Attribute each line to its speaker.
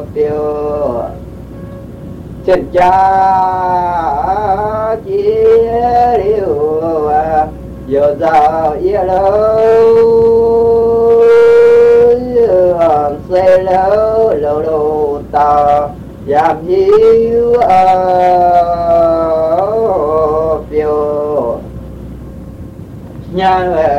Speaker 1: tiêu chân cha chi liu giờ giờ yêu lâu xây lâu lâu lâu ta giảm hiu